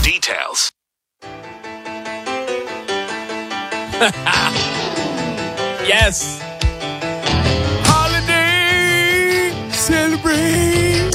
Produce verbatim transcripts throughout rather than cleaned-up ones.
details. Yes. Holiday celebrate.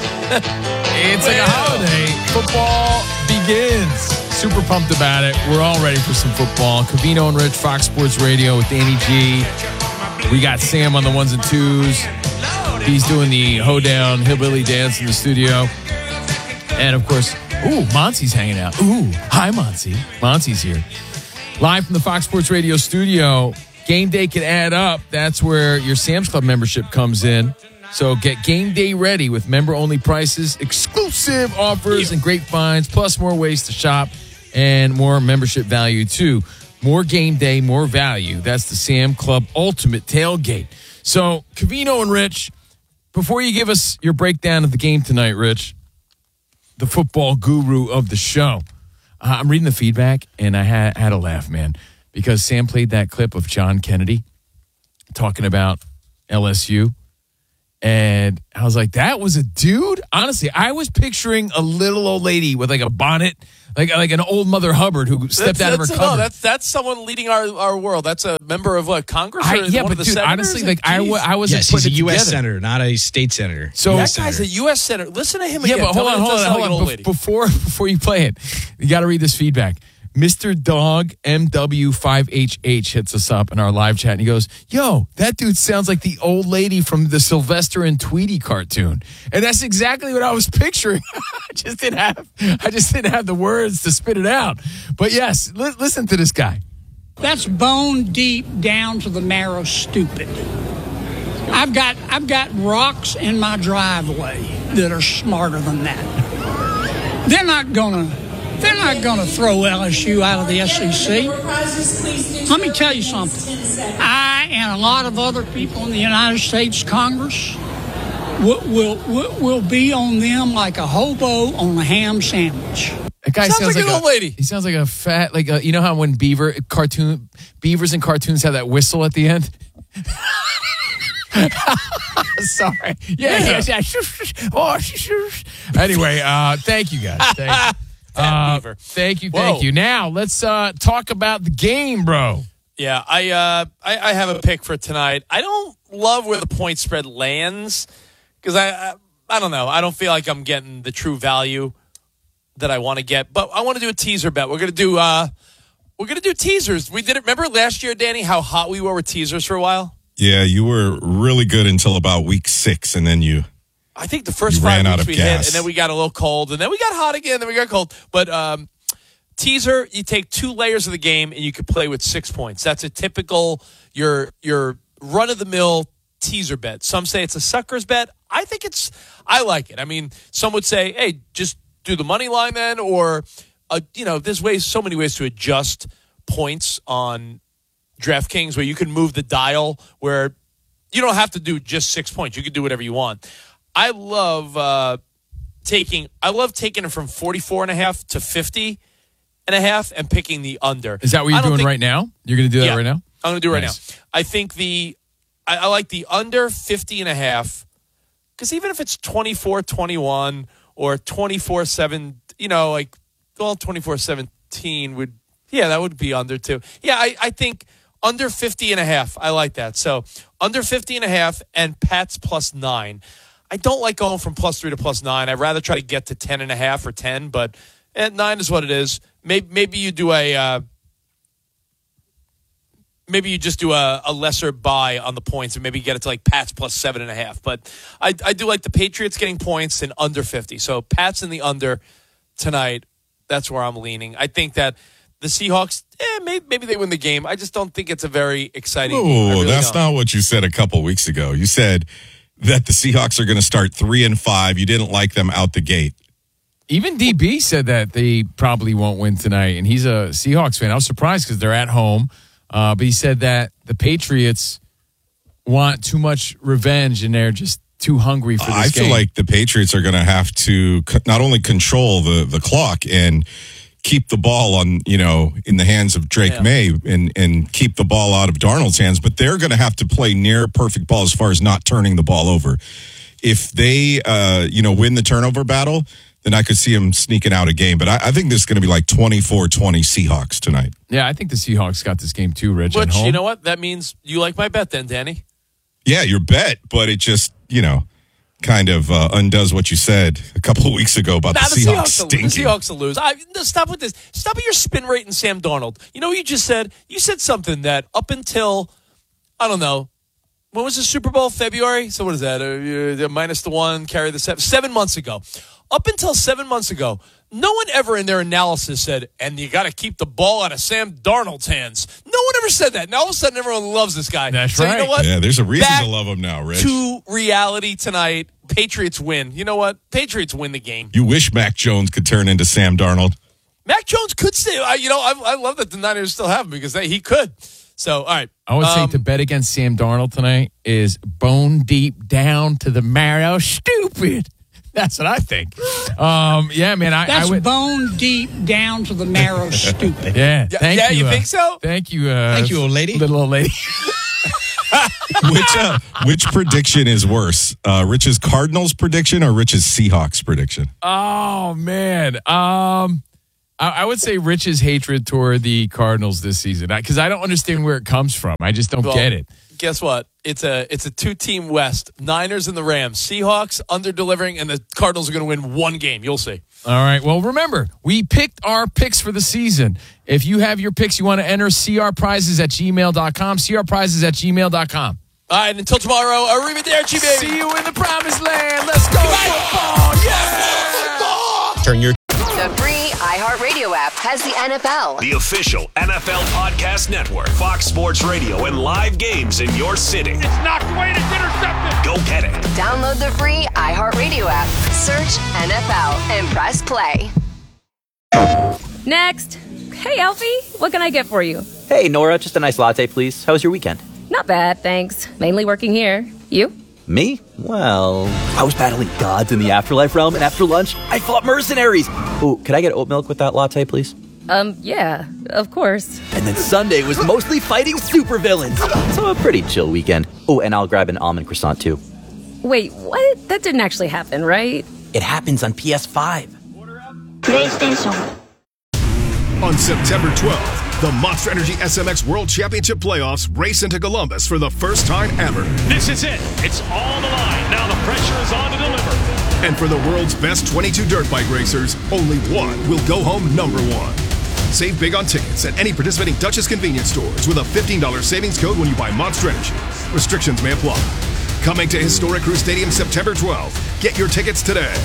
It's like a holiday. Football begins. Super pumped about it. We're all ready for some football. Covino and Rich, Fox Sports Radio with Danny G. We got Sam on the ones and twos. He's doing the hoedown hillbilly dance in the studio. And, of course, ooh, Monty's hanging out. Ooh, hi, Monty. Monty's here. Live from the Fox Sports Radio studio. Game day can add up. That's where your Sam's Club membership comes in. So get game day ready with member-only prices, exclusive offers, and great finds, plus more ways to shop and more membership value, too. More game day, more value. That's the Sam Club Ultimate Tailgate. So, Covino and Rich, before you give us your breakdown of the game tonight, Rich, the football guru of the show, uh, I'm reading the feedback, and I had, had a laugh, man, because Sam played that clip of John Kennedy talking about L S U. And I was like, that was a dude? Honestly, I was picturing a little old lady with like a bonnet, like like an old Mother Hubbard who stepped that's, out of her that's, cupboard. No, that's that's someone leading our, our world. That's a member of what, Congress? Or I, yeah, one but of the dude, senators? honestly, like I, w- I was yes, putting he's a it U S together. senator, not a state senator. So that guy's a U S senator. Listen to him yeah, again. but hold Tell on, me hold that's on, not hold like an on. old Be- lady. Before before you play it, you got to read this feedback. Mister Dog M W five H H hits us up in our live chat and he goes, yo, that dude sounds like the old lady from the Sylvester and Tweety cartoon. And that's exactly what I was picturing. I just didn't have I just didn't have the words to spit it out. But yes, li- listen to this guy. That's bone deep down to the marrow stupid. I've got I've got rocks in my driveway that are smarter than that. They're not gonna They're not going to throw L S U out of the S E C. Let me tell you something. I and a lot of other people in the United States Congress will, will, will, will be on them like a hobo on a ham sandwich. That guy Sounds sounds, like like, an old a, lady. He sounds like a fat, like a, you know how when beaver cartoon beavers in cartoons have that whistle at the end. Sorry. Yeah. yeah. yeah. Oh, anyway, uh, thank you guys. Thank you. Uh, thank you, thank Whoa. you. Now let's uh, talk about the game, bro. Yeah, I, uh, I I have a pick for tonight. I don't love where the point spread lands because I, I I don't know. I don't feel like I'm getting the true value that I want to get. But I want to do a teaser bet. We're gonna do uh, we're gonna do teasers. We did it. Remember last year, Danny, how hot we were with teasers for a while. Yeah, you were really good until about week six, and then you. I think the first You five ran out weeks of we gas. hit, and then we got a little cold, and then we got hot again, then we got cold. But um, teaser, you take two layers of the game, and you could play with six points. That's a typical your your run of the mill teaser bet. Some say it's a sucker's bet. I think it's. I like it. I mean, some would say, hey, just do the money line then, or uh, you know, there's ways, so many ways to adjust points on DraftKings where you can move the dial where you don't have to do just six points. You can do whatever you want. I love uh, taking I love taking it from forty-four and a half to fifty and a half and picking the under. Is that what I you're don't doing think- right now? You're going to do that Yeah, right now? I'm going to do it right Nice. now. I think the I, I like the under fifty and a half because even if it's twenty-four twenty-one or twenty-four seven, you know, like well twenty-four seventeen would yeah, that would be under too. Yeah, I, I think under fifty and a half. I like that. So under fifty and a half and Pats plus nine. I don't like going from plus three to plus nine. I'd rather try to get to ten and a half or ten, but at nine is what it is. Maybe, maybe you do a, uh, maybe you just do a, a lesser buy on the points and maybe get it to like Pats plus seven and a half. But I, I do like the Patriots getting points and under fifty. So Pats in the under tonight. That's where I'm leaning. I think that the Seahawks, eh, maybe, maybe they win the game. I just don't think it's a very exciting game. I Oh, really that's don't. not what you said a couple weeks ago. You said that the Seahawks are going to start three and five. You didn't like them out the gate. Even D B said that they probably won't win tonight, and he's a Seahawks fan. I was surprised because they're at home, uh, but he said that the Patriots want too much revenge, and they're just too hungry for this I game. feel like the Patriots are going to have to c- not only control the, the clock and keep the ball on, you know, in the hands of Drake Yeah. May and, and keep the ball out of Darnold's hands, but they're going to have to play near perfect ball as far as not turning the ball over. If they, uh, you know, win the turnover battle, then I could see them sneaking out a game. But I, I think this is going to be like twenty-four twenty Seahawks tonight. Yeah, I think the Seahawks got this game too, Rich. Which, at home. you know what? That means you like my bet then, Danny. Yeah, your bet, but it just, you know, kind of uh, undoes what you said a couple of weeks ago about Nah, the, the Seahawks Seahawks, stinking. the Seahawks will lose. I, no, stop with this. Stop with your spin rate and Sam Darnold. You know what you just said? You said something that up until, I don't know, when was the Super Bowl? February? So what is that? Uh, uh, minus the one, carry the seven. Seven months ago. Up until seven months ago, no one ever in their analysis said, and you got to keep the ball out of Sam Darnold's hands. No one ever said that. Now all of a sudden everyone loves this guy. That's so right. You know what? Yeah, there's a reason Back to love him now, Rich. to reality tonight. Patriots win. You know what? Patriots win the game. You wish Mac Jones could turn into Sam Darnold. Mac Jones could stay. I, you know, I, I love that the Niners still have him because they, he could. So, all right. I would um, say to bet against Sam Darnold tonight is bone deep down to the marrow. Stupid. That's what I think. Um, yeah, man. I, That's I would, bone deep down to the marrow, stupid. Yeah, Yeah, thank yeah, you. you uh, think so? Thank you. Uh, Thank you, old lady. Little old lady. which uh, which prediction is worse? Uh, Rich's Cardinals prediction or Rich's Seahawks prediction? Oh man. Um, I, I would say Rich's hatred toward the Cardinals this season because I, I don't understand where it comes from. I just don't Well, get it. Guess what? It's a it's a two team West. Niners and the Rams. Seahawks under delivering, and the Cardinals are going to win one game. You'll see. All right. Well, remember, we picked our picks for the season. If you have your picks, you want to enter C R prizes at gmail dot com. C R prizes at gmail dot com. All right. Until tomorrow. Arrivederci, baby. See you in the promised land. Let's go football. Yeah. Turn your The free iHeartRadio app has the N F L. The official N F L Podcast Network, Fox Sports Radio, and live games in your city. It's knocked away and it's intercepted. Go get it. Download the free iHeartRadio app. Search N F L and press play. Next. Hey, Alfie. What can I get for you? Hey, Nora, just a nice latte, please. How was your weekend? Not bad, thanks. Mainly working here. You? Me? Well, I was battling gods in the afterlife realm, and after lunch, I fought mercenaries. Ooh, could I get oat milk with that latte, please? Um, yeah, of course. And then Sunday was mostly fighting supervillains. So a pretty chill weekend. Oh, and I'll grab an almond croissant, too. Wait, what? That didn't actually happen, right? It happens on P S five. PlayStation. On September twelfth, the Monster Energy S M X World Championship Playoffs race into Columbus for the first time ever. This is it. It's all the line. Now the pressure is on to deliver. And for the world's best twenty-two dirt bike racers, only one will go home number one. Save big on tickets at any participating Duchess convenience stores with a fifteen dollars savings code when you buy Monster Energy. Restrictions may apply. Coming to Historic Crew Stadium September twelfth. Get your tickets today.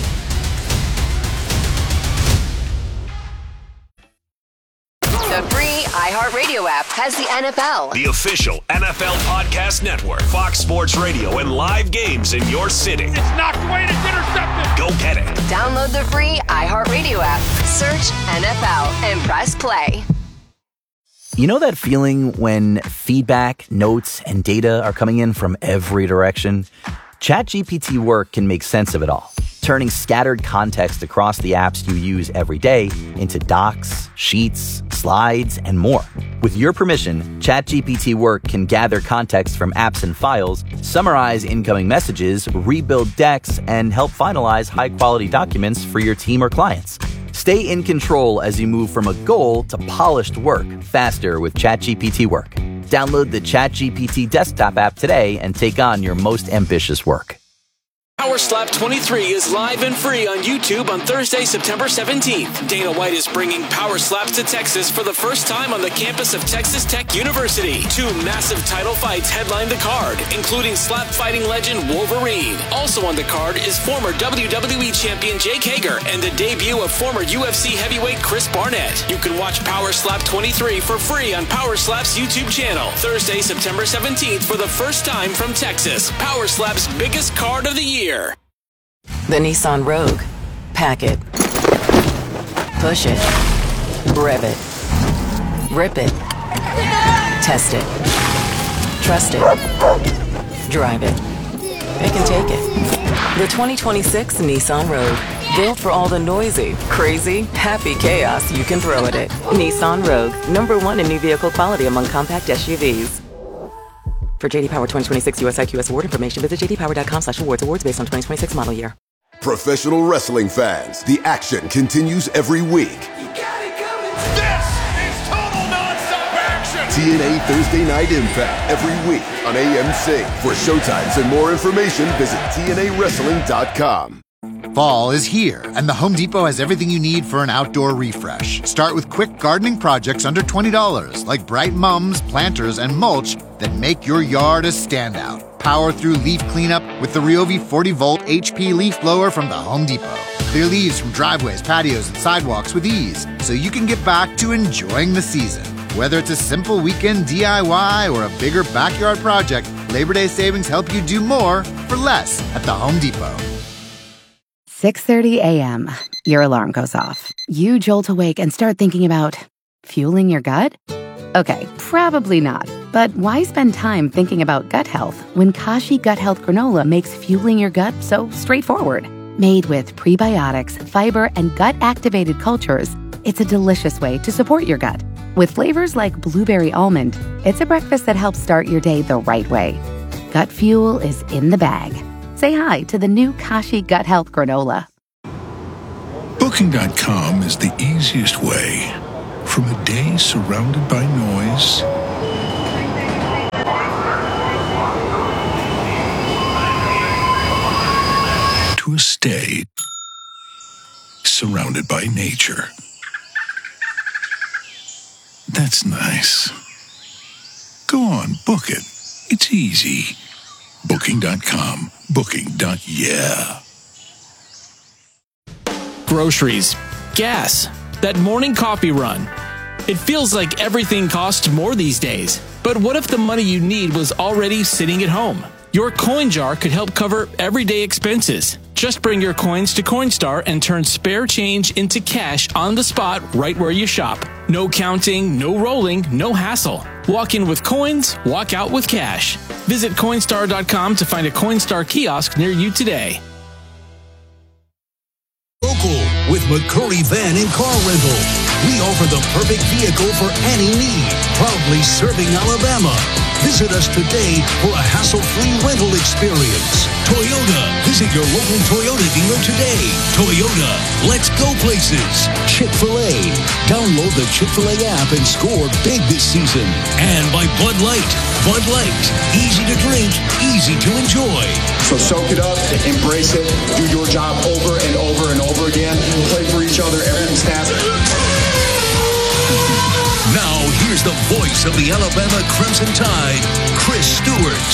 The free iHeartRadio app has the N F L. The official N F L Podcast Network, Fox Sports Radio, and live games in your city. It's knocked away and it's intercepted. Go get it. Download the free iHeartRadio app. Search N F L and press play. You know that feeling when feedback, notes, and data are coming in from every direction? ChatGPT Work can make sense of it all, turning scattered context across the apps you use every day into docs, sheets, slides, and more. With your permission, ChatGPT Work can gather context from apps and files, summarize incoming messages, rebuild decks, and help finalize high-quality documents for your team or clients. Stay in control as you move from a goal to polished work faster with ChatGPT Work. Download the ChatGPT desktop app today and take on your most ambitious work. Power Slap twenty-three is live and free on YouTube on Thursday, September seventeenth. Dana White is bringing Power Slaps to Texas for the first time on the campus of Texas Tech University. Two massive title fights headline the card, including slap fighting legend Wolverine. Also on the card is former W W E champion Jake Hager and the debut of former U F C heavyweight Chris Barnett. You can watch Power Slap twenty-three for free on Power Slap's YouTube channel. Thursday, September seventeenth for the first time from Texas. Power Slap's biggest card of the year. The Nissan Rogue. Pack it. Push it. Rev it. Rip it. Test it. Trust it. Drive it. It can take it. The twenty twenty-six Nissan Rogue. Built for all the noisy, crazy, happy chaos you can throw at it. Nissan Rogue. Number one in new vehicle quality among compact S U Vs. For J D Power twenty twenty-six U S I Q S award information, visit j d power dot com slash awards. Awards based on twenty twenty-six model year. Professional wrestling fans, the action continues every week. This is total nonstop action. T N A Thursday Night Impact every week on A M C. For showtimes and more information, visit T N A wrestling dot com. Fall is here, and the Home Depot has everything you need for an outdoor refresh. Start with quick gardening projects under twenty dollars, like bright mums, planters, and mulch that make your yard a standout. Power through leaf cleanup with the Ryobi forty volt H P leaf blower from the Home Depot. Clear leaves from driveways, patios, and sidewalks with ease, so you can get back to enjoying the season. Whether it's a simple weekend D I Y or a bigger backyard project, Labor Day savings help you do more for less at the Home Depot. six thirty a.m. Your alarm goes off. You jolt awake and start thinking about fueling your gut? Okay, probably not. But why spend time thinking about gut health when Kashi Gut Health Granola makes fueling your gut so straightforward? Made with prebiotics, fiber, and gut-activated cultures, it's a delicious way to support your gut. With flavors like blueberry almond, it's a breakfast that helps start your day the right way. Gut fuel is in the bag. Say hi to the new Kashi Gut Health Granola. Booking dot com is the easiest way. From a day surrounded by noise to a stay surrounded by nature. That's nice. Go on, book it. It's easy. Booking dot com. Booking. Yeah. Groceries, gas, that morning coffee run. It feels like everything costs more these days. But what if the money you need was already sitting at home? Your coin jar could help cover everyday expenses. Just bring your coins to Coinstar and turn spare change into cash on the spot right where you shop. No counting, no rolling, no hassle. Walk in with coins, walk out with cash. Visit Coinstar dot com to find a Coinstar kiosk near you today. Local with McCurry Van and Car Rental. We offer the perfect vehicle for any need. Proudly serving Alabama. Visit us today for a hassle-free rental experience. Toyota. Visit your local Toyota dealer today. Toyota. Let's go places. Chick-fil-A. Download the Chick-fil-A app and score big this season. And by Bud Light. Bud Light. Easy to drink, easy to enjoy. So soak it up, embrace it, do your job over and over and over again. Play for each other, everything's happening. Now, here's the voice of the Alabama Crimson Tide, Chris Stewart.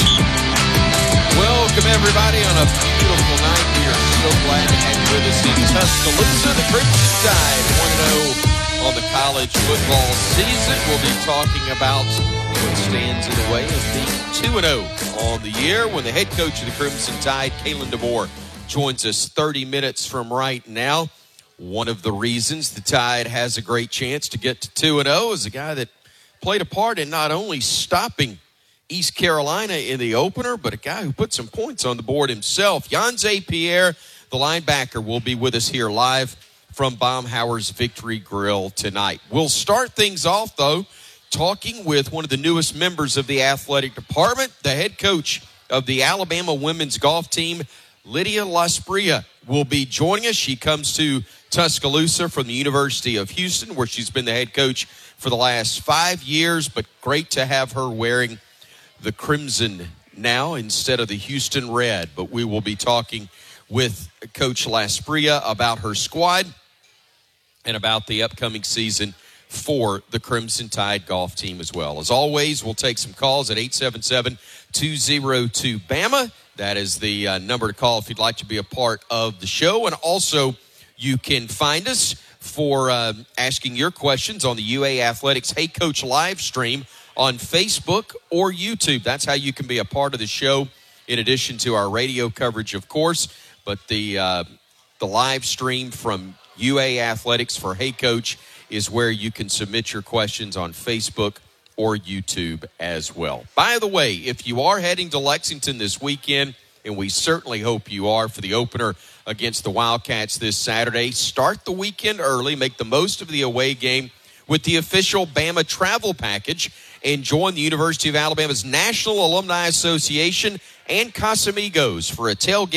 Welcome, everybody, on a beautiful night. We are so glad to have you with us in Tuscaloosa. The Crimson Tide, one oh on the college football season. We'll be talking about what stands in the way of being two and oh on the year when the head coach of the Crimson Tide, Kalen DeBoer, joins us thirty minutes from right now. One of the reasons the Tide has a great chance to get to two and oh is a guy that played a part in not only stopping East Carolina in the opener, but a guy who put some points on the board himself. Yhonzae Pierre, the linebacker, will be with us here live from Baumhauer's Victory Grill tonight. We'll start things off, though, talking with one of the newest members of the athletic department, the head coach of the Alabama women's golf team, Lydia Lasprilla, will be joining us. She comes to Tuscaloosa from the University of Houston, where she's been the head coach for the last five years, but great to have her wearing the Crimson now instead of the Houston Red. But we will be talking with Coach Lasprilla about her squad and about the upcoming season for the Crimson Tide golf team as well. As always, we'll take some calls at eight seven seven, two oh two, B A M A. That is the uh, number to call if you'd like to be a part of the show. And also, you can find us for uh, asking your questions on the U A Athletics Hey Coach live stream on Facebook or YouTube. That's how you can be a part of the show, in addition to our radio coverage, of course. But the uh, the live stream from U A Athletics for Hey Coach is where you can submit your questions on Facebook or YouTube as well. By the way, if you are heading to Lexington this weekend, and we certainly hope you are for the opener against the Wildcats this Saturday, start the weekend early, make the most of the away game with the official Bama travel package, and join the University of Alabama's National Alumni Association and Casamigos for a tailgate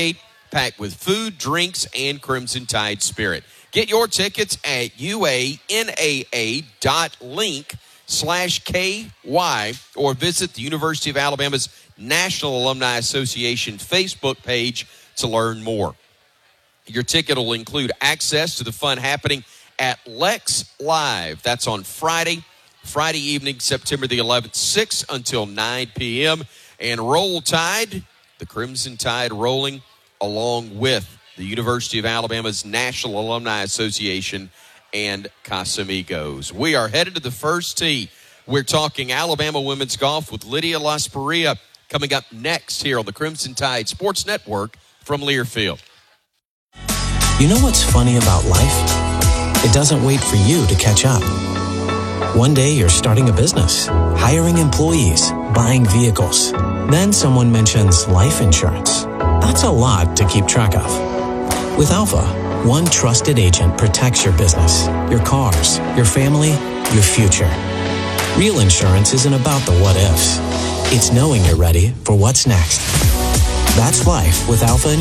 packed with food, drinks, and Crimson Tide spirit. Get your tickets at uanaa dot link slash KY or visit the University of Alabama's National Alumni Association Facebook page to learn more. Your ticket will include access to the fun happening at Lex Live. That's on Friday, Friday evening, September the eleventh, six until nine p.m. And Roll Tide, the Crimson Tide rolling along with the University of Alabama's National Alumni Association and Casamigos. We are headed to the first tee. We're talking Alabama women's golf with Lydia Lasparia coming up next here on the Crimson Tide Sports Network from Learfield. You know what's funny about life? It doesn't wait for you to catch up. One day you're starting a business, hiring employees, buying vehicles. Then someone mentions life insurance. That's a lot to keep track of. With Alpha, one trusted agent protects your business, your cars, your family, your future. Real insurance isn't about the what ifs. It's knowing you're ready for what's next. That's life with Alpha.